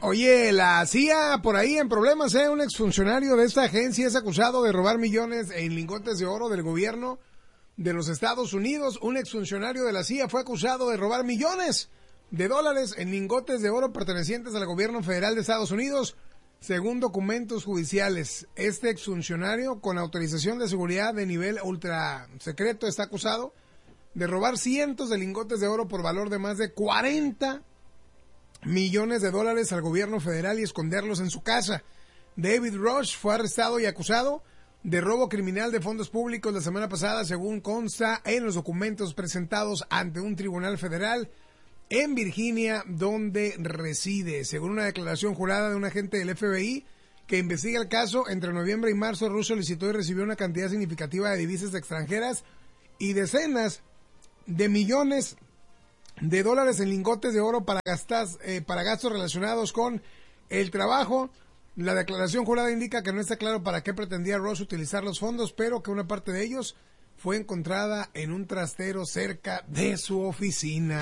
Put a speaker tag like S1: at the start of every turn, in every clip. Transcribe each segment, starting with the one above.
S1: Oye, la CIA por ahí en problemas, un exfuncionario de esta agencia es acusado de robar millones en lingotes de oro del gobierno de los Estados Unidos. Un exfuncionario de la CIA fue acusado de robar millones de dólares en lingotes de oro pertenecientes al gobierno federal de Estados Unidos, según documentos judiciales. Este exfuncionario, con autorización de seguridad de nivel ultra secreto, está acusado de robar cientos de lingotes de oro por valor de más de 40 millones de dólares al gobierno federal y esconderlos en su casa. David Rush fue arrestado y acusado de robo criminal de fondos públicos la semana pasada, según consta en los documentos presentados ante un tribunal federal en Virginia, donde reside. Según una declaración jurada de un agente del FBI que investiga el caso, entre noviembre y marzo Rush solicitó y recibió una cantidad significativa de divisas extranjeras y decenas de millones de dólares en lingotes de oro para gastos relacionados con el trabajo. La declaración jurada indica que no está claro para qué pretendía Ross utilizar los fondos, pero que una parte de ellos fue encontrada en un trastero cerca de su oficina.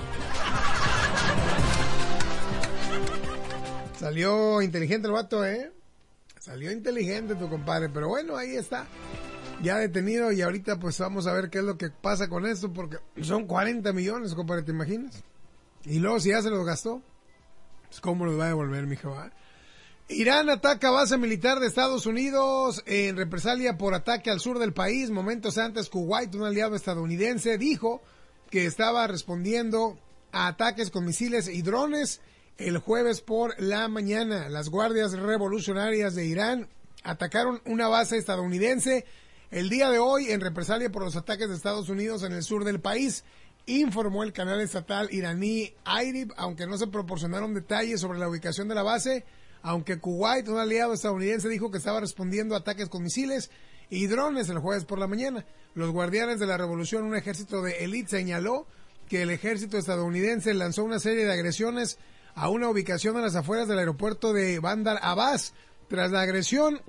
S1: Salió inteligente el vato, Salió inteligente tu compadre, pero bueno, ahí está. Ya detenido, y ahorita pues vamos a ver qué es lo que pasa con esto, porque son 40 millones, compadre, ¿te imaginas? Y luego si ya se los gastó, pues cómo los va a devolver, mijo, ¿va? Irán ataca base militar de Estados Unidos en represalia por ataque al sur del país. Momentos antes, Kuwait, un aliado estadounidense, dijo que estaba respondiendo a ataques con misiles y drones. El jueves por la mañana, las guardias revolucionarias de Irán atacaron una base estadounidense el día de hoy en represalia por los ataques de Estados Unidos en el sur del país, informó el canal estatal iraní IRIB, aunque no se proporcionaron detalles sobre la ubicación de la base. Aunque Kuwait, un aliado estadounidense, dijo que estaba respondiendo a ataques con misiles y drones el jueves por la mañana. Los guardianes de la revolución, un ejército de élite, señaló que el ejército estadounidense lanzó una serie de agresiones a una ubicación a las afueras del aeropuerto de Bandar Abbas. Tras la agresión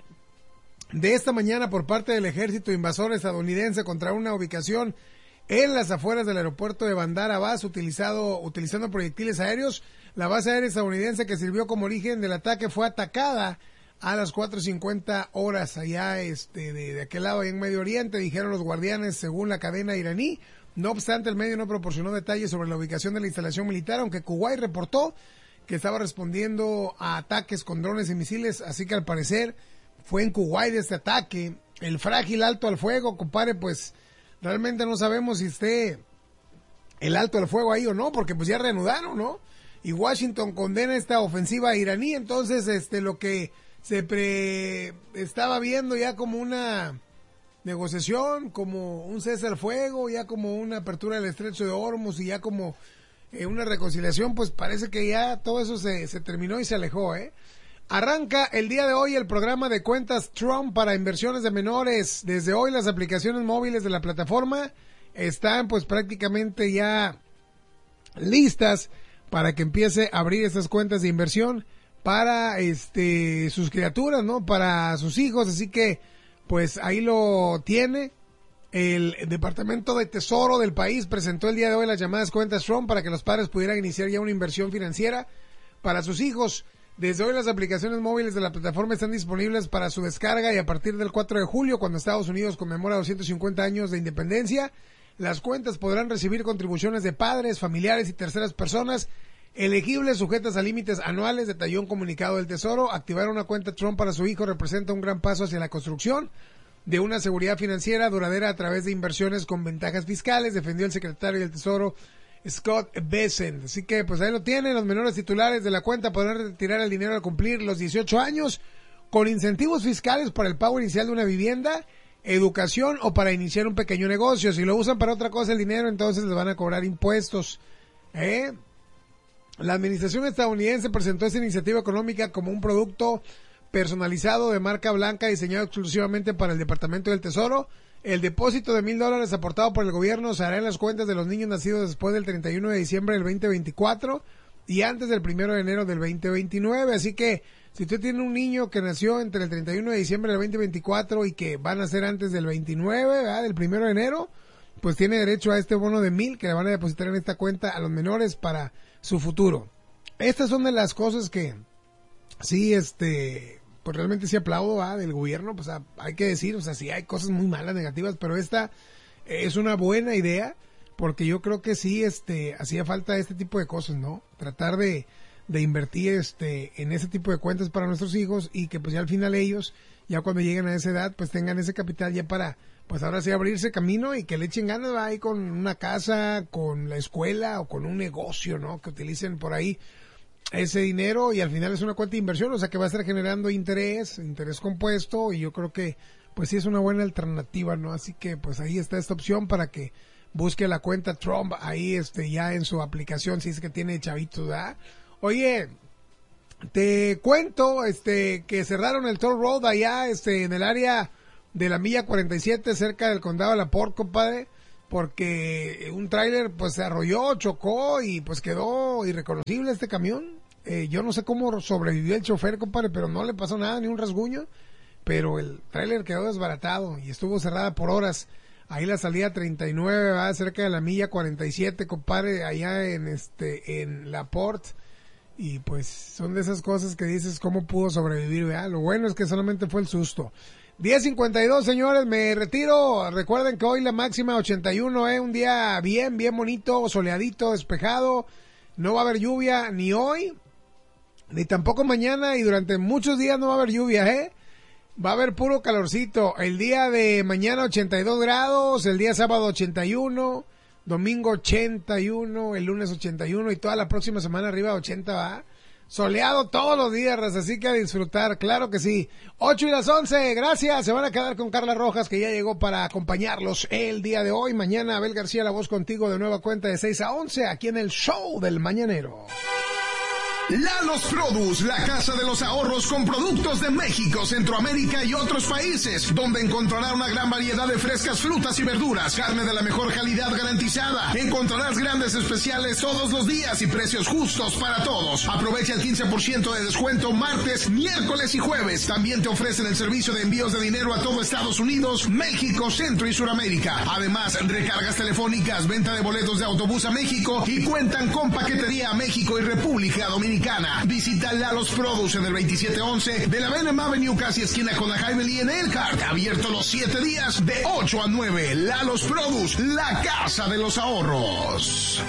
S1: de esta mañana por parte del ejército invasor estadounidense contra una ubicación en las afueras del aeropuerto de Bandar Abbas utilizando proyectiles aéreos, la base aérea estadounidense que sirvió como origen del ataque fue atacada a las 4:50 horas allá de aquel lado, en Medio Oriente, dijeron los guardianes, según la cadena iraní. No obstante, el medio no proporcionó detalles sobre la ubicación de la instalación militar, aunque Kuwait reportó que estaba respondiendo a ataques con drones y misiles, así que al parecer fue en Kuwait este ataque. El frágil alto al fuego, compadre, pues realmente no sabemos si esté el alto al fuego ahí o no, porque pues ya reanudaron, ¿no? Y Washington condena esta ofensiva iraní. Entonces lo que se estaba viendo ya como una negociación, como un cese al fuego, ya como una apertura del estrecho de Hormuz y ya como una reconciliación, pues parece que ya todo eso se terminó y se alejó, Arranca el día de hoy el programa de cuentas Trump para inversiones de menores. Desde hoy las aplicaciones móviles de la plataforma están pues prácticamente ya listas para que empiece a abrir estas cuentas de inversión para sus criaturas, ¿no? Para sus hijos, así que pues ahí lo tiene. El Departamento de Tesoro del país presentó el día de hoy las llamadas cuentas Trump para que los padres pudieran iniciar ya una inversión financiera para sus hijos. Desde hoy las aplicaciones móviles de la plataforma están disponibles para su descarga, y a partir del 4 de julio, cuando Estados Unidos conmemora 250 años de independencia, las cuentas podrán recibir contribuciones de padres, familiares y terceras personas elegibles sujetas a límites anuales, detalló un comunicado del Tesoro. Activar una cuenta Trump para su hijo representa un gran paso hacia la construcción de una seguridad financiera duradera a través de inversiones con ventajas fiscales, defendió el secretario del Tesoro Scott Bessent. Así que pues ahí lo tienen, los menores titulares de la cuenta podrán retirar el dinero al cumplir los 18 años con incentivos fiscales para el pago inicial de una vivienda, educación o para iniciar un pequeño negocio. Si lo usan para otra cosa el dinero, entonces les van a cobrar impuestos. La administración estadounidense presentó esta iniciativa económica como un producto personalizado de marca blanca diseñado exclusivamente para el Departamento del Tesoro. El depósito de $1,000 aportado por el gobierno se hará en las cuentas de los niños nacidos después del 31 de diciembre del 2024 y antes del 1 de enero del 2029. Así que si usted tiene un niño que nació entre el 31 de diciembre del 2024 y que van a ser antes del 29, ¿verdad? Del 1 de enero, pues tiene derecho a este bono de $1,000 que le van a depositar en esta cuenta a los menores para su futuro. estas son de las cosas que sí, pues realmente sí aplaudo del gobierno, pues hay que decir, o sea, sí hay cosas muy malas, negativas, pero esta es una buena idea, porque yo creo que sí, hacía falta este tipo de cosas, ¿no? Tratar de invertir, en ese tipo de cuentas para nuestros hijos y que pues ya al final ellos, ya cuando lleguen a esa edad, pues tengan ese capital ya para, pues ahora sí abrirse camino y que le echen ganas, ¿va? Ahí con una casa, con la escuela o con un negocio, ¿no? Que utilicen por ahí ese dinero y al final es una cuenta de inversión, o sea que va a estar generando interés compuesto y yo creo que pues sí es una buena alternativa, ¿no? Así que pues ahí está esta opción para que busque la cuenta Trump ahí ya en su aplicación si es que tiene chavitos, ¿verdad? Oye, te cuento que cerraron el toll road allá en el área de la milla 47 cerca del condado de LaPorte, compadre, porque un tráiler pues se arrolló, chocó y pues quedó irreconocible este camión. Yo no sé cómo sobrevivió el chofer, compadre, pero no le pasó nada, ni un rasguño, pero el tráiler quedó desbaratado y estuvo cerrada por horas. Ahí la salida 39 va cerca de la milla 47, compadre, allá en LaPorte. Y pues son de esas cosas que dices, ¿cómo pudo sobrevivir, verdad? Lo bueno es que solamente fue el susto. 10:52, señores, me retiro. Recuerden que hoy la máxima 81, un día bien bonito, soleadito, despejado. No va a haber lluvia ni hoy, ni tampoco mañana, y durante muchos días no va a haber lluvia, Va a haber puro calorcito. El día de mañana 82 grados, el día sábado 81, domingo 81, el lunes 81 y toda la próxima semana arriba de 80, va. Soleado todos los días, raza, así que a disfrutar, claro que sí. 8:11, gracias, se van a quedar con Carla Rojas, que ya llegó para acompañarlos el día de hoy. Mañana Abel García, la voz contigo, de nueva cuenta de 6 a 11, aquí en el show del mañanero.
S2: Lalo's Produce, la casa de los ahorros con productos de México, Centroamérica y otros países, donde encontrará una gran variedad de frescas frutas y verduras, carne de la mejor calidad garantizada. Encontrarás grandes especiales todos los días y precios justos para todos. Aprovecha el 15% de descuento martes, miércoles y jueves. También te ofrecen el servicio de envíos de dinero a todo Estados Unidos, México, Centro y Suramérica. Además, recargas telefónicas, venta de boletos de autobús a México y cuentan con paquetería a México y República Dominicana. Visita Lalo's Produce en el 2711 de la Benham Avenue, casi esquina con la Highway en Elkhart. Abierto los 7 días de 8 a 9. Lalo's Produce, la casa de los ahorros.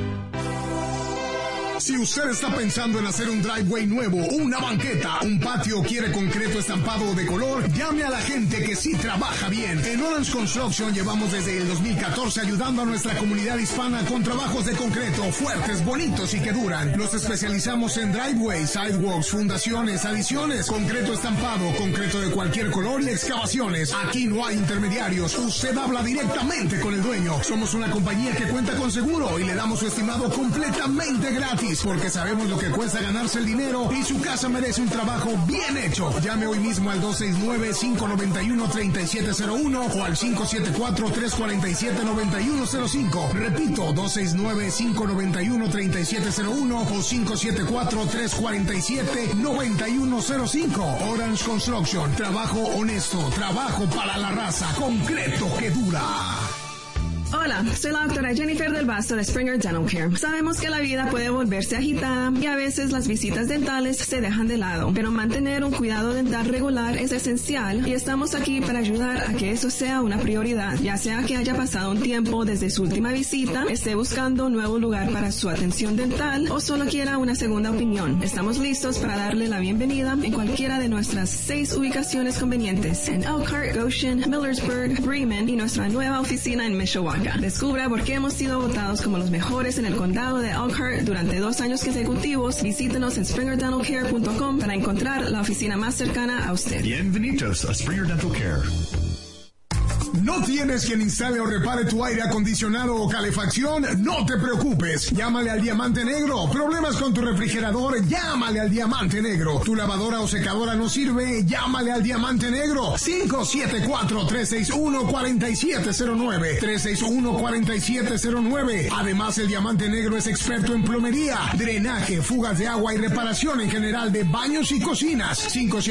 S2: Si usted está pensando en hacer un driveway nuevo, una banqueta, un patio, quiere concreto estampado o de color, llame a la gente que sí trabaja bien. En Orange Construction llevamos desde el 2014 ayudando a nuestra comunidad hispana con trabajos de concreto fuertes, bonitos y que duran. Nos especializamos en driveways, sidewalks, fundaciones, adiciones, concreto estampado, concreto de cualquier color y excavaciones. Aquí no hay intermediarios. Usted habla directamente con el dueño. Somos una compañía que cuenta con seguro y le damos su estimado completamente gratis, porque sabemos lo que cuesta ganarse el dinero y su casa merece un trabajo bien hecho. Llame hoy mismo al 269-591-3701 o al 574-347-9105. Repito, 269-591-3701 o 574-347-9105. Orange Construction, trabajo honesto, trabajo para la raza, concreto que dura.
S3: Hola, soy la doctora Jennifer del Basto de Springer Dental Care. Sabemos que la vida puede volverse agitada y a veces las visitas dentales se dejan de lado, pero mantener un cuidado dental regular es esencial y estamos aquí para ayudar a que eso sea una prioridad, ya sea que haya pasado un tiempo desde su última visita, esté buscando un nuevo lugar para su atención dental o solo quiera una segunda opinión. Estamos listos para darle la bienvenida en cualquiera de nuestras 6 ubicaciones convenientes en Elkhart, Goshen, Millersburg, Bremen y nuestra nueva oficina en Mishawaka. Descubra por qué hemos sido votados como los mejores en el condado de Elkhart durante 2 años consecutivos. Visítenos en springerdentalcare.com para encontrar la oficina más cercana a usted.
S2: Bienvenidos a Springer Dental Care. ¿No tienes quien instale o repare tu aire acondicionado o calefacción? No te preocupes. Llámale al Diamante Negro. ¿Problemas con tu refrigerador? Llámale al Diamante Negro. ¿Tu lavadora o secadora no sirve? Llámale al Diamante Negro. 574-361-4709. 361-4709. Además, el Diamante Negro es experto en plomería, drenaje, fugas de agua y reparación en general de baños y cocinas.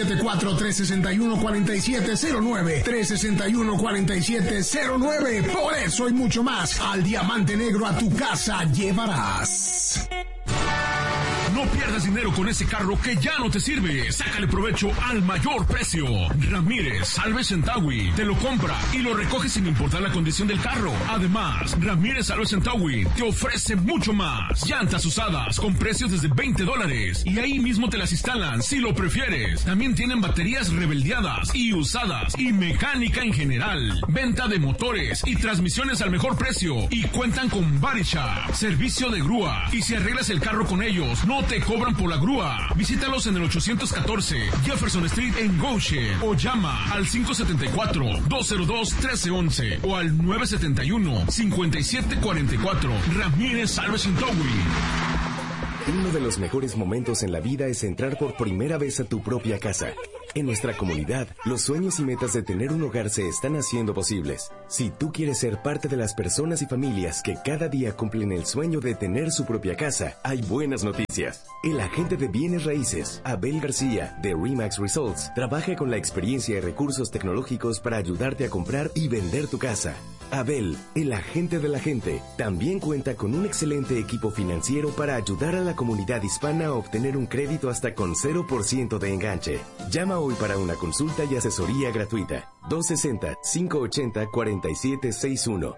S2: 574-361-4709. 361-4709. Por eso y mucho más, al Diamante Negro a tu casa llevarás.
S4: No pierdas dinero con ese carro que ya no te sirve. Sácale provecho al mayor precio. Ramírez Salvage and Towing te lo compra y lo recoge sin importar la condición del carro. Además, Ramírez Salvage and Towing te ofrece mucho más. Llantas usadas con precios desde $20 y ahí mismo te las instalan si lo prefieres. También tienen baterías rebeldeadas y usadas y mecánica en general. Venta de motores y transmisiones al mejor precio y cuentan con Body Shop, servicio de grúa, y si arreglas el carro con ellos no te cobran por la grúa. Visítalos en el 814 Jefferson Street en Goshen o llama al 574-202-1311 o al 971-5744. Ramírez Salvage and Towing.
S5: Uno de los mejores momentos en la vida es entrar por primera vez a tu propia casa. En nuestra comunidad, los sueños y metas de tener un hogar se están haciendo posibles. Si tú quieres ser parte de las personas y familias que cada día cumplen el sueño de tener su propia casa, hay buenas noticias. El agente de bienes raíces, Abel García, de RE/MAX Results, trabaja con la experiencia y recursos tecnológicos para ayudarte a comprar y vender tu casa. Abel, el agente de la gente, también cuenta con un excelente equipo financiero para ayudar a la comunidad hispana a obtener un crédito hasta con 0% de enganche. Llama hoy para una consulta y asesoría gratuita. 260-580-4761.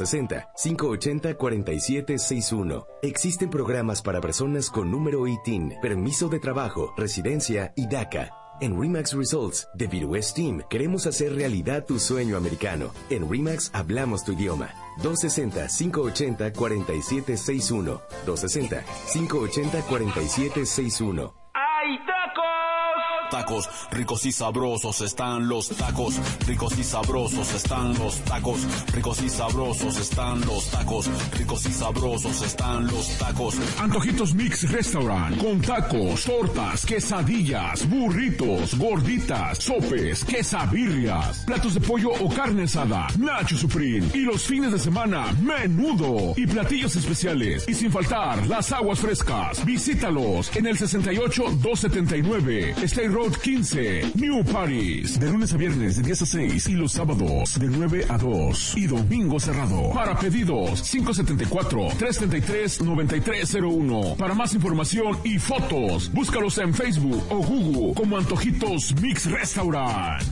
S5: 260-580-4761. Existen programas para personas con número ITIN, permiso de trabajo, residencia y DACA. En RE/MAX Results de Midwest Team queremos hacer realidad tu sueño americano. En RE/MAX hablamos tu idioma. 260-580-4761. 260-580-4761.
S6: ¡Hay tacos! Tacos ricos y sabrosos están los tacos. Ricos y sabrosos están los tacos. Ricos y sabrosos están los tacos. Ricos y sabrosos están los tacos.
S4: Antojitos Mix Restaurant con tacos, tortas, quesadillas, burritos, gorditas, sopes, quesabirrias, platos de pollo o carne asada, Nacho Supreme y los fines de semana menudo y platillos especiales y sin faltar las aguas frescas. Visítalos en el 68-279 State Road 15, New Paris, de lunes a viernes de 10 a 6 y los sábados de 9 a 2 y domingo cerrado. Para pedidos 574-333-9301. Para más información y fotos, búscalos en Facebook o Google como Antojitos Mix Restaurant.